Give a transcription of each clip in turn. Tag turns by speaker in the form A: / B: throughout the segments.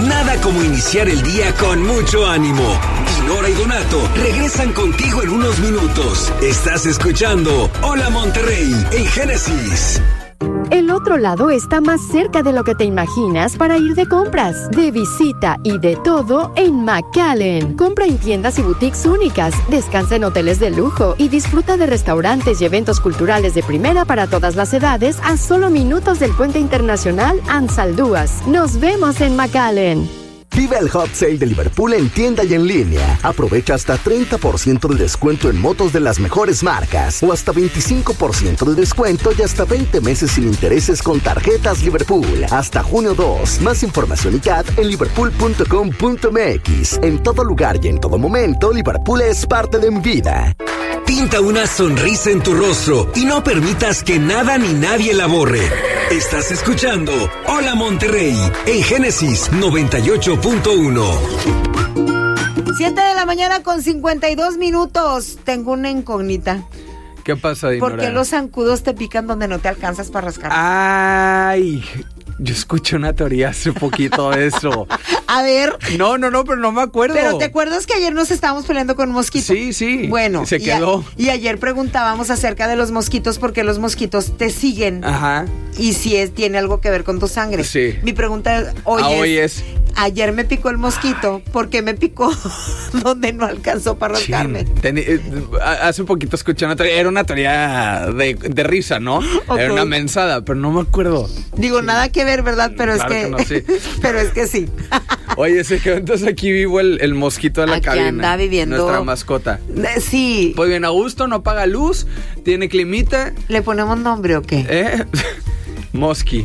A: Nada como iniciar el día con mucho ánimo. Y Nora y Donato regresan contigo en unos minutos. Estás escuchando Hola Monterrey en Génesis.
B: El otro lado está más cerca de lo que te imaginas para ir de compras, de visita y de todo en McAllen. Compra en tiendas y boutiques únicas, descansa en hoteles de lujo y disfruta de restaurantes y eventos culturales de primera para todas las edades a solo minutos del Puente Internacional Ansaldúas. Nos vemos en McAllen.
C: Vive el Hot Sale de Liverpool en tienda y en línea. Aprovecha hasta 30% de descuento en motos de las mejores marcas o hasta 25% de descuento y hasta 20 meses sin intereses con tarjetas Liverpool. Hasta junio 2. Más información y CAT en liverpool.com.mx. En todo lugar y en todo momento, Liverpool es parte de mi vida.
A: Pinta una sonrisa en tu rostro y no permitas que nada ni nadie la borre. Estás escuchando Hola Monterrey en Génesis 98.1.
D: 7 de la mañana con 52 minutos. Tengo una incógnita.
E: ¿Qué pasa, Dinora?
D: ¿Por qué los zancudos te pican donde no te alcanzas para rascar?
E: Ay, yo escuché una teoría hace poquito de eso.
D: A ver.
E: No, pero no me acuerdo.
D: Pero ¿te acuerdas que ayer nos estábamos peleando con un mosquito?
E: Sí.
D: Bueno.
E: Se quedó.
D: Y ayer preguntábamos acerca de los mosquitos porque los mosquitos te siguen.
E: Ajá.
D: Y si tiene algo que ver con tu sangre.
E: Sí.
D: Mi pregunta hoy es... Ayer me picó el mosquito. ¿Por qué me picó donde no alcanzó para rascarme?
E: Hace un poquito escuché una teoría. Era una teoría de risa, ¿no? Okay. Era una mensada, pero no me acuerdo.
D: Digo, nada que ver, ¿verdad? Pero claro es que no, sí. Pero es que sí.
E: Oye, se quedó entonces aquí vivo el mosquito de la
D: aquí
E: cabina.
D: Anda viviendo.
E: Nuestra mascota.
D: Sí.
E: Pues bien, a gusto, no paga luz, tiene climita.
D: ¿Le ponemos nombre o qué?
E: Mosqui.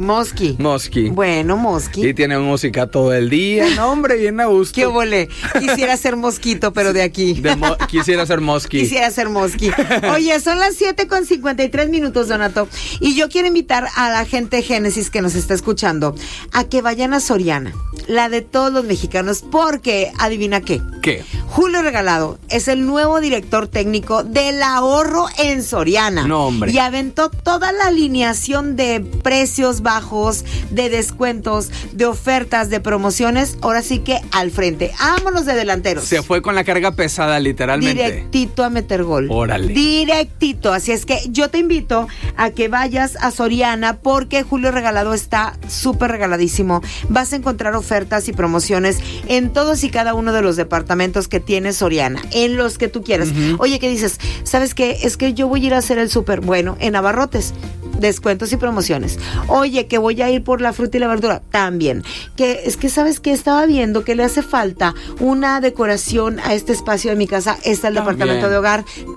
D: Bueno, Mosqui.
E: Y tiene música todo el día. No, hombre, bien a gusto.
D: ¿Qué volé? Quisiera ser mosquito, pero de aquí.
E: Quisiera ser Mosqui.
D: Oye, son las 7:53, Donato. Y yo quiero invitar a la gente de Génesis que nos está escuchando a que vayan a Soriana, la de todos los mexicanos, porque, ¿adivina qué?
E: ¿Qué?
D: Julio Regalado es el nuevo director técnico del ahorro en Soriana.
E: No, hombre.
D: Y aventó toda la alineación de precios bajos, de descuentos, de ofertas, de promociones, ahora sí que al frente. Vámonos de delanteros.
E: Se fue con la carga pesada, literalmente.
D: Directito a meter gol.
E: Órale.
D: Directito. Así es que yo te invito a que vayas a Soriana porque Julio Regalado está súper regaladísimo. Vas a encontrar ofertas y promociones en todos y cada uno de los departamentos que tiene Soriana, en los que tú quieras. Uh-huh. Oye, ¿qué dices? ¿Sabes qué? Es que yo voy a ir a hacer el súper. Bueno, en Abarrotes, descuentos y promociones. Oye, que voy a ir por la fruta y la verdura, también. Que es que, ¿sabes qué? Estaba viendo que le hace falta una decoración a este espacio de mi casa. Está el departamento de hogar.